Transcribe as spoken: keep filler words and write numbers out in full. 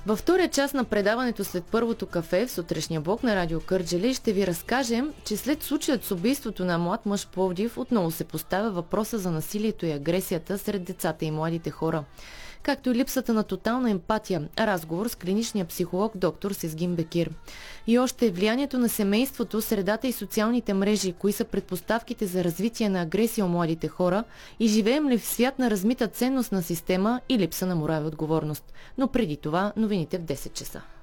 Във втория част на предаването след първото кафе в сутрешния блок на Радио Кърджали ще ви разкажем, че след случаят с убийството на млад мъж в Пловдив отново се поставя въпроса за насилието и агресията сред децата и младите хора, както и липсата на тотална емпатия. Разговор с клиничния психолог доктор Сезгин Бекир. И още влиянието на семейството, средата и социалните мрежи, кои са предпоставките за развитие на агресия у младите хора и живеем ли в свят на размита ценностна система и липса на морал и отговорност. Но преди това новините в десет часа.